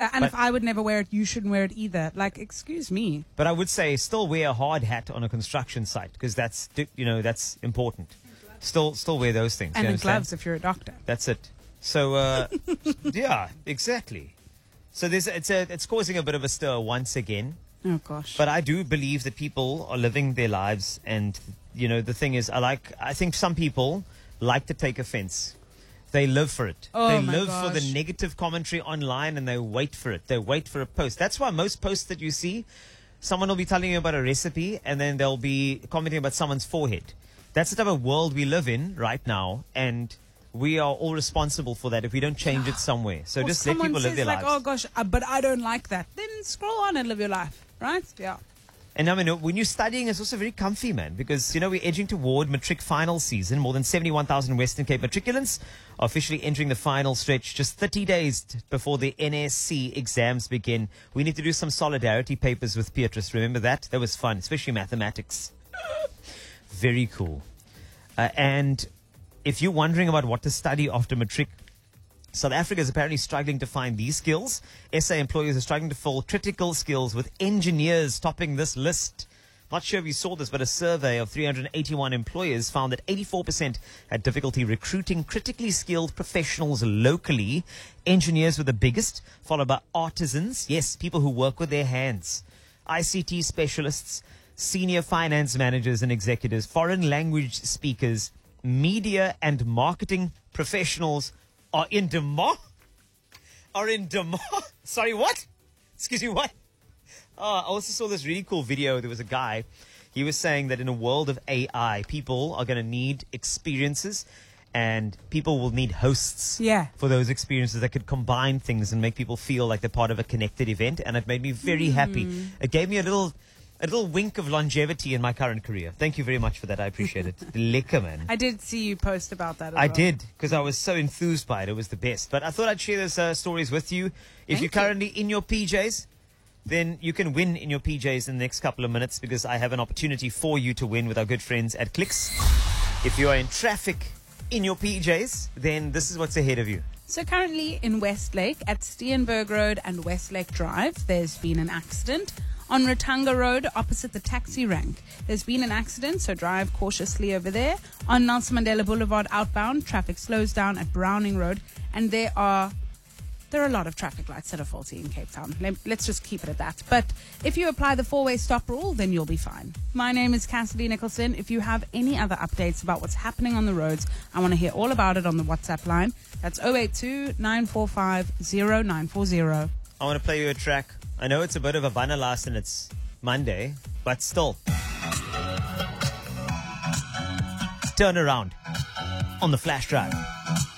And if I would never wear it, you shouldn't wear it either. Like, excuse me. But I would say still wear a hard hat on a construction site because that's important. Still wear those things. And you the understand? gloves if you're a doctor. That's it. So, yeah, exactly. So it's causing a bit of a stir once again. Oh, gosh. But I do believe that people are living their lives. And, the thing is, I think some people like to take offense. They live for it. Oh, they my live for the gosh. negative commentary online and they wait for it. They wait for a post. That's why most posts that you see, someone will be telling you about a recipe and then they'll be commenting about someone's forehead. That's the type of world we live in right now. And we are all responsible for that if we don't change it somewhere. So just let people live their like, lives. oh, gosh, but I don't like that. Then scroll on and live your life, right? Yeah. And I mean, when you're studying, it's also very comfy, man, because, we're edging toward matric final season. More than 71,000 Western Cape matriculants are officially entering the final stretch just 30 days before the NSC exams begin. We need to do some solidarity papers with Beatrice. Remember that? That was fun, especially mathematics. Very cool. And if you're wondering about what to study after matric, South Africa is apparently struggling to find these skills. SA employers are struggling to fill critical skills with engineers topping this list. Not sure if you saw this, but a survey of 381 employers found that 84% had difficulty recruiting critically skilled professionals locally. Engineers were the biggest, followed by artisans. Yes, people who work with their hands. ICT specialists, senior finance managers and executives, foreign language speakers, media and marketing professionals are in demand. Sorry, what? Excuse me, what? I also saw this really cool video. There was a guy. He was saying that in a world of AI, people are going to need experiences and people will need hosts for those experiences that could combine things and make people feel like they're part of a connected event. And it made me very happy. It gave me a little wink of longevity in my current career. Thank you very much for that. I appreciate it. Lekker, man. I did see you post about that as I well. did, because I was so enthused by it. It was the best. But I thought I'd share those stories with you. If you're currently in your PJs, then you can win in your PJs in the next couple of minutes because I have an opportunity for you to win with our good friends at Clicks. If you are in traffic in your PJs, then this is what's ahead of you. So currently in Westlake at Steenberg Road and Westlake Drive, there's been an accident. On Rotanga Road, opposite the taxi rank, there's been an accident, so drive cautiously over there. On Nelson Mandela Boulevard outbound, traffic slows down at Browning Road, and there are a lot of traffic lights that are faulty in Cape Town. Let's just keep it at that. But if you apply the four-way stop rule, then you'll be fine. My name is Cassidy Nicholson. If you have any other updates about what's happening on the roads, I want to hear all about it on the WhatsApp line. That's 082-945-0940. I want to play you a track. I know it's a bit of a banner last and it's Monday, but still. Turn around on the flash drive.